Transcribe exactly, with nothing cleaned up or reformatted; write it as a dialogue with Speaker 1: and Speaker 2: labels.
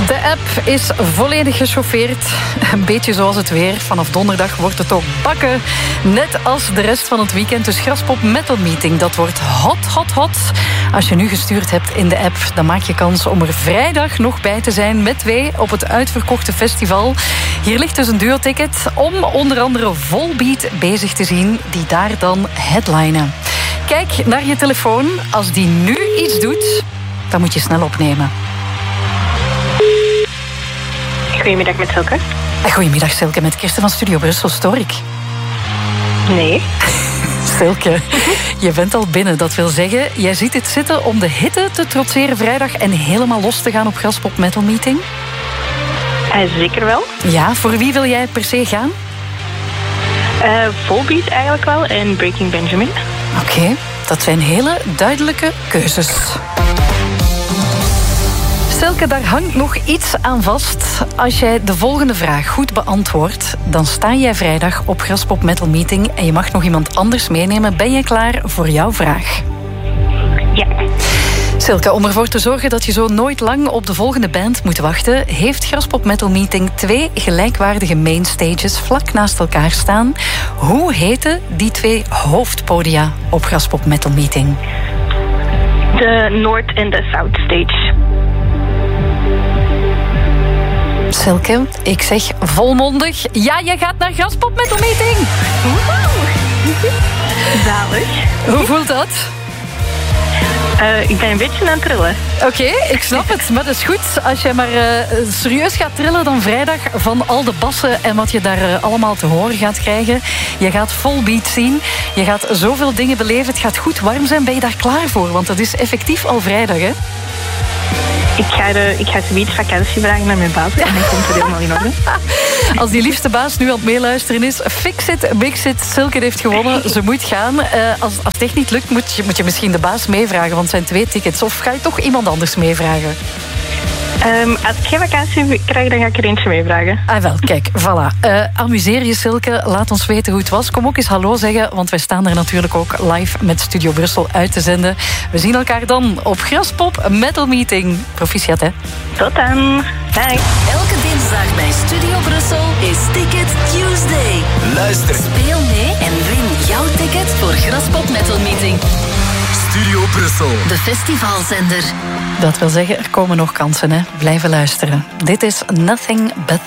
Speaker 1: De app is volledig gechauffeerd. Een beetje zoals het weer. Vanaf donderdag wordt het ook bakken. Net als de rest van het weekend. Dus Graspop Metal Meeting, dat wordt hot, hot, hot. Als je nu gestuurd hebt in de app, dan maak je kans om er vrijdag nog bij te zijn met twee op het uitverkochte festival. Hier ligt dus een duo-ticket om onder andere Volbeat bezig te zien, die daar dan headlinen. Kijk naar je telefoon. Als die nu iets doet, dan moet je snel opnemen.
Speaker 2: Goedemiddag met Silke.
Speaker 1: Goedemiddag Silke, met Kirsten van Studio Brussel. Stoor ik?
Speaker 2: Nee.
Speaker 1: Silke, je bent al binnen. Dat wil zeggen, jij ziet het zitten om de hitte te trotseren vrijdag en helemaal los te gaan op Graspop Metal Meeting?
Speaker 2: Uh, zeker wel.
Speaker 1: Ja, voor wie wil jij per se gaan?
Speaker 2: Uh, Volbeat eigenlijk wel en Breaking Benjamin.
Speaker 1: Oké, okay, dat zijn hele duidelijke keuzes. Silke, daar hangt nog iets aan vast. Als jij de volgende vraag goed beantwoordt, dan sta jij vrijdag op Graspop Metal Meeting en je mag nog iemand anders meenemen. Ben je klaar voor jouw vraag?
Speaker 2: Ja.
Speaker 1: Silke, om ervoor te zorgen dat je zo nooit lang op de volgende band moet wachten, heeft Graspop Metal Meeting twee gelijkwaardige mainstages vlak naast elkaar staan. Hoe heten die twee hoofdpodia op Graspop Metal Meeting?
Speaker 2: De North en de South Stage.
Speaker 1: Silke, ik zeg volmondig, ja, je gaat naar Graspop Metal Meeting.
Speaker 2: Zalig.
Speaker 1: Hoe voelt dat?
Speaker 2: Uh, ik ben een beetje aan het trillen.
Speaker 1: Oké, okay, ik snap het, maar dat is goed. Als je maar uh, serieus gaat trillen dan vrijdag van al de bassen en wat je daar uh, allemaal te horen gaat krijgen. Je gaat Volbeat zien, je gaat zoveel dingen beleven, het gaat goed warm zijn. Ben je daar klaar voor? Want dat is effectief al vrijdag, hè?
Speaker 2: Ik ga, de, ik ga zoiets vakantie vragen naar mijn baas en dan komt het helemaal in orde.
Speaker 1: Als die liefste baas nu aan het meeluisteren is, fix it, mix it. Silke heeft gewonnen, ze moet gaan. Uh, als, als het echt niet lukt, moet je, moet je misschien de baas meevragen, want het zijn twee tickets. Of ga je toch iemand anders meevragen?
Speaker 2: Um, als ik geen vakantie krijg, dan ga ik er eentje meevragen.
Speaker 1: Ah wel, kijk, voilà. Uh, amuseer je, Silke. Laat ons weten hoe het was. Kom ook eens hallo zeggen, want wij staan er natuurlijk ook live met Studio Brussel uit te zenden. We zien elkaar dan op Graspop Metal Meeting. Proficiat, hè?
Speaker 2: Tot dan. Bye.
Speaker 3: Elke dinsdag bij Studio Brussel is Ticket Tuesday.
Speaker 4: Luister.
Speaker 3: Speel mee en win jouw ticket voor Graspop Metal Meeting.
Speaker 4: Studio Brussel.
Speaker 3: De festivalzender.
Speaker 1: Dat wil zeggen, er komen nog kansen, hè. Blijven luisteren. Dit is Nothing But